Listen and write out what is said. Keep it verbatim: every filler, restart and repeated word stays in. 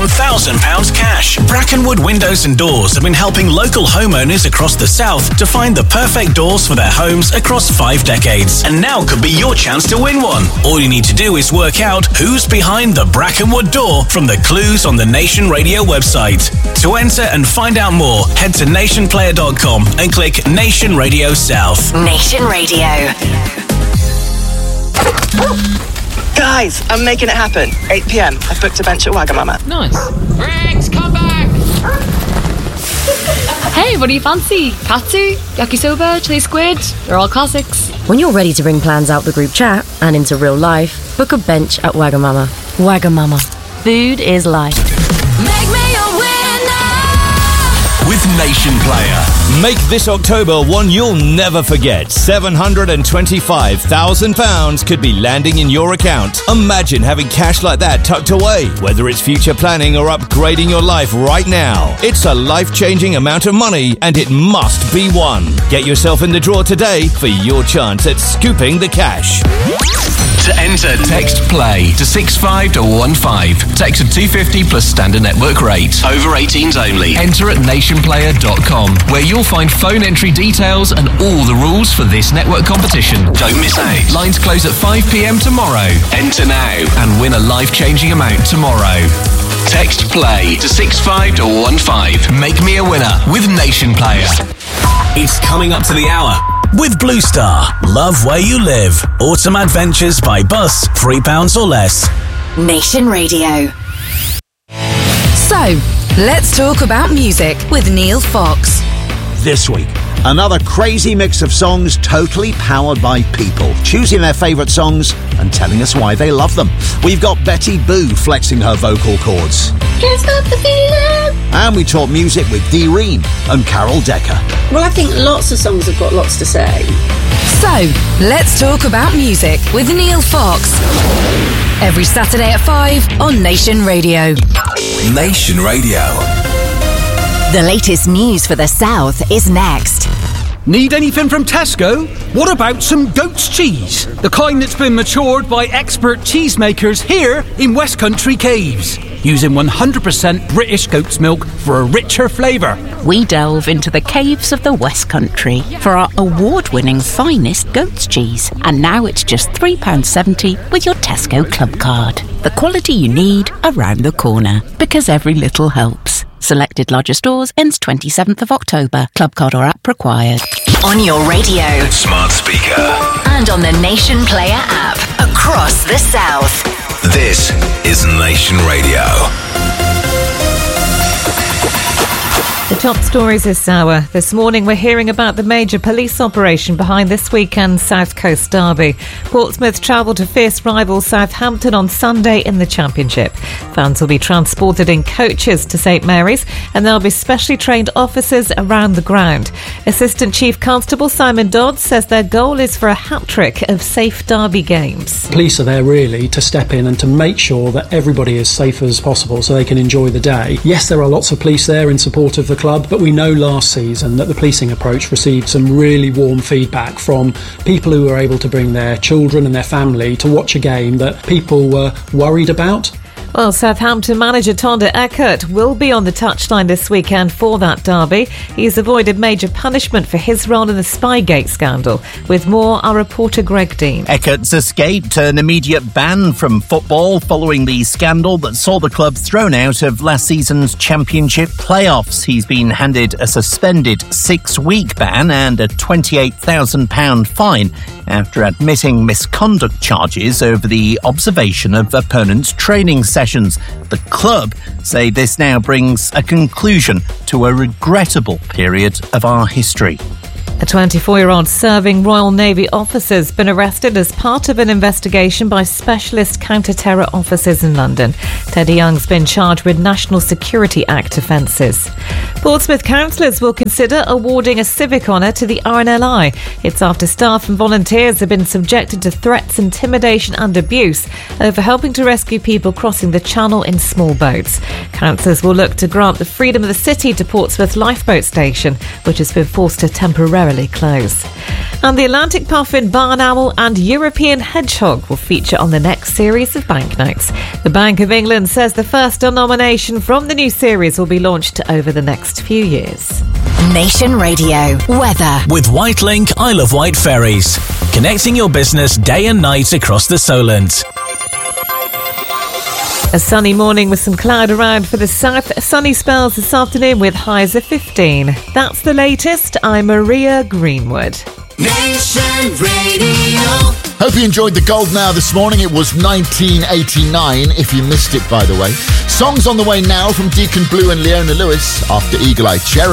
thousand pounds cash. Brackenwood Windows and Doors have been helping local homeowners across the south to find the perfect doors for their homes across five decades. And now could be your chance to win one. All you need to do is work out who's behind the Brackenwood door from the clues on the Nation Radio website. To enter and find out more, head to nation player dot com and click Nation Radio South. Nation Radio. Guys, I'm making it happen. eight p.m. I've booked a bench at Wagamama. Nice. Rex, come back! Hey, what do you fancy? Katsu, yakisoba, chili squid? They're all classics. When you're ready to bring plans out the group chat and into real life, book a bench at Wagamama. Wagamama. Food is life. Make me a winner! With Nation Player. Make this October one you'll never forget. seven hundred twenty-five thousand pounds could be landing in your account. Imagine having cash like that tucked away. Whether it's future planning or upgrading your life right now, it's a life-changing amount of money and it must be won. Get yourself in the draw today for your chance at scooping the cash. To enter, text PLAY to six five one five. Text at two fifty plus standard network rate. Over eighteens only. Enter at nation player dot com, where you'll find phone entry details and all the rules for this network competition. Don't miss out. Lines close at five p.m. tomorrow. Enter now and win a life-changing amount tomorrow. Text PLAY to six five one five. Make me a winner with Nation Player. It's coming up to the hour. With Blue Star, love where you live. Autumn adventures by bus, three pounds or less. Nation Radio. So, let's talk about music with Neil Fox. This week, another crazy mix of songs totally powered by people, choosing their favourite songs and telling us why they love them. We've got Betty Boo flexing her vocal cords. Can't stop the feeling. And we talk music with Dee Reen and Carol Decker. Well, I think lots of songs have got lots to say. So, let's talk about music with Neil Fox. Every Saturday at five on Nation Radio. Nation Radio. The latest news for the South is next. Need anything from Tesco? What about some goat's cheese? The kind that's been matured by expert cheesemakers here in West Country Caves, using one hundred percent British goat's milk for a richer flavour. We delve into the caves of the West Country for our award-winning finest goat's cheese. And now it's just three pounds seventy with your Tesco Club card. The quality you need around the corner, because every little helps. Selected larger stores ends twenty-seventh of October. Club card or app required. On your radio. Smart speaker. And on the Nation Player app. Across the South. This is Nation Radio. The top stories this hour. This morning we're hearing about the major police operation behind this weekend's South Coast derby. Portsmouth travel to fierce rival Southampton on Sunday in the Championship. Fans will be transported in coaches to St Mary's and there'll be specially trained officers around the ground. Assistant Chief Constable Simon Dodds says their goal is for a hat-trick of safe derby games. Police are there really to step in and to make sure that everybody is safe as possible so they can enjoy the day. Yes, there are lots of police there in support of the club, but we know last season that the policing approach received some really warm feedback from people who were able to bring their children and their family to watch a game that people were worried about. Well, Southampton manager Tonda Eckert will be on the touchline this weekend for that derby. He's avoided major punishment for his role in the Spygate scandal. With more, our reporter Greg Dean. Eckert's escaped an immediate ban from football following the scandal that saw the club thrown out of last season's Championship playoffs. He's been handed a suspended six-week ban and a twenty-eight thousand pounds fine after admitting misconduct charges over the observation of opponents' training sessions. The club say this now brings a conclusion to a regrettable period of our history. A twenty-four-year-old serving Royal Navy officer has been arrested as part of an investigation by specialist counter-terror officers in London. Teddy Young's been charged with National Security Act offences. Portsmouth councillors will consider awarding a civic honour to the R N L I. It's after staff and volunteers have been subjected to threats, intimidation and abuse over helping to rescue people crossing the channel in small boats. Councillors will look to grant the Freedom of the City to Portsmouth Lifeboat Station, which has been forced to temporarily close. And the Atlantic puffin, barn owl and European hedgehog will feature on the next series of banknotes. The Bank of England says the first denomination from the new series will be launched over the next few years. Nation Radio weather. With Whitelink Isle of Wight ferries, connecting your business day and night across the Solent. A sunny morning with some cloud around for the south. Sunny spells this afternoon with highs of fifteen. That's the latest. I'm Maria Greenwood. Nation Radio. Hope you enjoyed the Golden Hour this morning. It was nineteen eighty-nine, if you missed it, by the way. Songs on the way now from Deacon Blue and Leona Lewis after Eagle Eye Cherry.